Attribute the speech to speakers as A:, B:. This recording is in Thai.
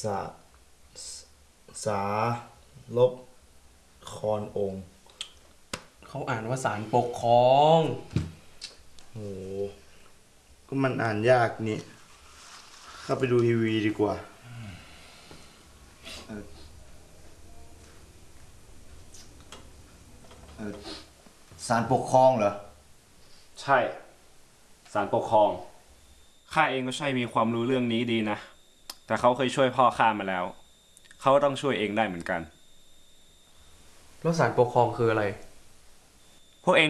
A: สาสาลบคอนองค์
B: เขาอ่านว่าศาลปกครอง
A: โหก็มันอ่านยากนี่เข้าไปดูทีวีดีกว่าศาลปกครองเหรอ
C: ใช่ศาลปกครองข้าเองก็ใช่มีความรู้เรื่องนี้ดีนะแต่เขาเคยช่วยพ่อข้ามาแล้วเขาต้องช่วยเองได้เหมือนกัน
B: แล้วศาลปกครองคืออะไร